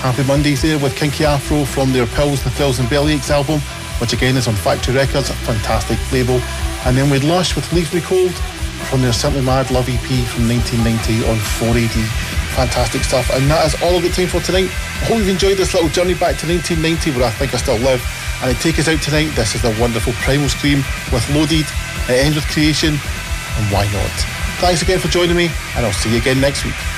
Happy Mondays there with Kinky Afro from their Pills, the Thrills and Bellyaches album, which again is on Factory Records, a fantastic label. And then we had Lush with Leave Me Cold from their Simply Mad Love EP from 1990 on 4AD. Fantastic stuff. And that is all I've got time for tonight. I hope you've enjoyed this little journey back to 1990, where I think I still live. And to take us out tonight, this is the wonderful Primal Scream with Loaded. It ends with Creation, and why not? Thanks again for joining me, and I'll see you again next week.